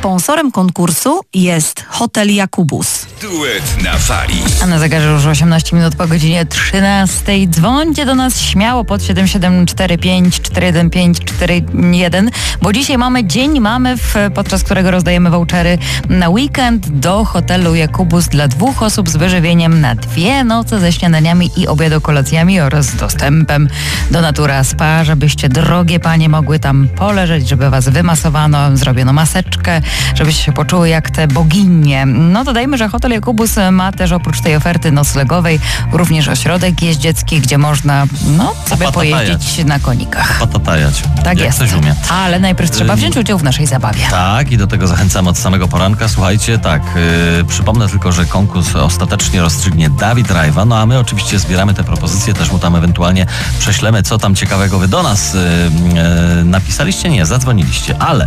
Sponsorem konkursu jest Hotel Jakubus. Duet na fali. A na zegarze już 18 minut po godzinie 13. Dzwońcie do nas śmiało pod 7745 415 41, bo dzisiaj mamy dzień mamy, podczas którego rozdajemy vouchery na weekend do hotelu Jakubus dla 2 osób z wyżywieniem na 2 noce ze śniadaniami i obiadokolacjami oraz dostępem do Natura Spa, żebyście, drogie panie, mogły tam poleżeć, żeby was wymasowano, zrobiono maseczkę, żebyście się poczuły jak te boginie. No dodajmy, że hotel Jakubus ma też oprócz tej oferty noclegowej również ośrodek jeździecki, gdzie można sobie pojeździć na konikach. Patatajać. Tak jak jest. Ktoś umie. Ale najpierw trzeba wziąć udział w naszej zabawie. Tak, i do tego zachęcamy od samego poranka. Słuchajcie, przypomnę tylko, że konkurs ostatecznie rozstrzygnie Dawid Rajwa, no a my oczywiście zbieramy te propozycje, też mu tam ewentualnie prześlemy, co tam ciekawego wy do nas napisaliście, nie, zadzwoniliście, ale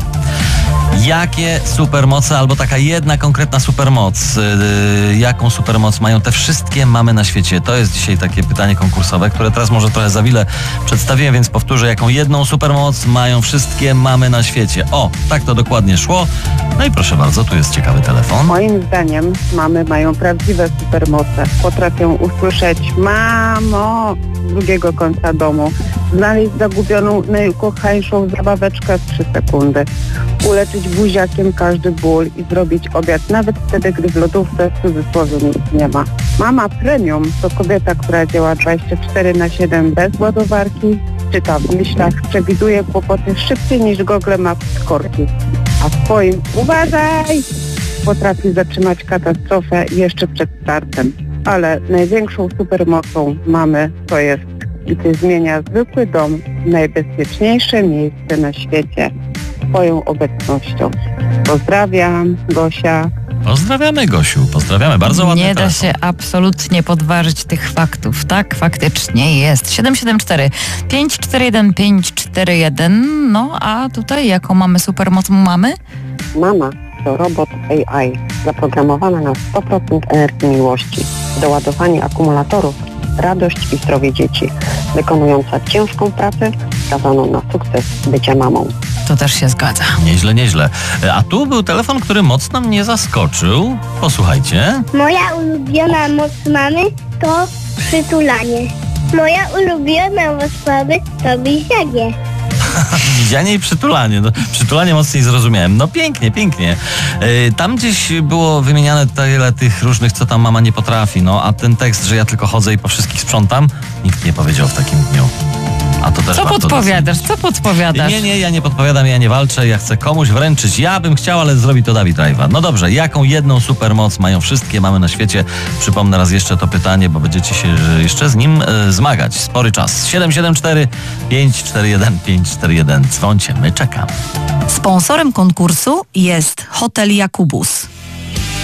jakie supermoce, albo taka jedna konkretna supermoc, jaką supermoc mają te wszystkie mamy na świecie? To jest dzisiaj takie pytanie konkursowe, które teraz może trochę za wiele przedstawiłem, więc powtórzę, jaką jedną supermoc mają wszystkie mamy na świecie. O, tak to dokładnie szło. No i proszę bardzo, tu jest ciekawy telefon. Moim zdaniem mamy mają prawdziwe supermoce. Potrafią usłyszeć mamo z drugiego końca domu, znaleźć zagubioną najukochańszą zabaweczkę w 3 sekundy, uleczyć buziakiem każdy ból i zrobić obiad nawet wtedy, gdy w lodówce w cudzysłowie nic nie ma. Mama Premium to kobieta, która działa 24/7 bez ładowarki, czyta w myślach, przewiduje kłopoty szybciej niż Google Maps z korki. A w swoim uważaj potrafi zatrzymać katastrofę jeszcze przed startem. Ale największą supermocą mamy to jest, gdy zmienia zwykły dom w najbezpieczniejsze miejsce na świecie swoją obecnością. Pozdrawiam, Gosia. Pozdrawiamy, Gosiu, pozdrawiamy, bardzo ładnie. Nie da się absolutnie podważyć tych faktów. Tak, faktycznie jest. 774 541 541. No a tutaj jaką mamy supermoc mamy? Mama to robot AI, zaprogramowana na 100% energii miłości. Doładowanie akumulatorów, radość i zdrowie dzieci. Wykonująca ciężką pracę, skazaną na sukces bycia mamą. To też się zgadza. Nieźle, nieźle. A tu był telefon, który mocno mnie zaskoczył. Posłuchajcie. Moja ulubiona moc mamy to przytulanie. Moja ulubiona moc mamy to bizianie. Widzianie i przytulanie. No, przytulanie mocniej zrozumiałem. No pięknie, pięknie. Tam gdzieś było wymieniane tyle tych różnych, co tam mama nie potrafi. No a ten tekst, że ja tylko chodzę i po wszystkich sprzątam, nikt nie powiedział w takim dniu. A to też Co podpowiadasz? Co podpowiadasz? Nie, ja nie podpowiadam, ja nie walczę, ja chcę komuś wręczyć. Ja bym chciał, ale zrobi to Dawid Rajwa. No dobrze, jaką jedną supermoc mają wszystkie mamy na świecie? Przypomnę raz jeszcze to pytanie, bo będziecie się jeszcze z nim zmagać. Spory czas. 774 541 541. Dzwońcie, my czekamy. Sponsorem konkursu jest Hotel Jakubus.